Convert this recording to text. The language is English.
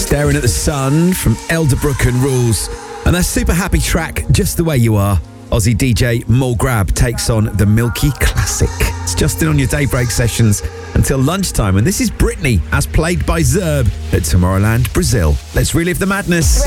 Staring at the Sun from Elderbrook and Rules. And that super happy track, Just the Way You Are. Aussie DJ Mulgrab takes on the Milky Classic. It's Justin on your Daybreak sessions until lunchtime. And this is Britney, as played by Zerb at Tomorrowland, Brazil. Let's relive the madness.